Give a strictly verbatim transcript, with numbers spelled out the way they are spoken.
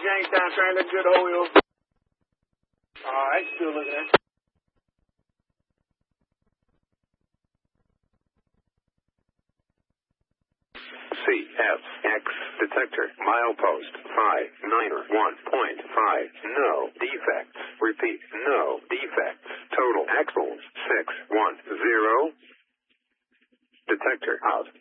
Jamestown train, look good oil. Alright, still looking at it. C F X detector milepost five niner one point five. No defects. Repeat, no defects. Total axles six one zero. Detector out.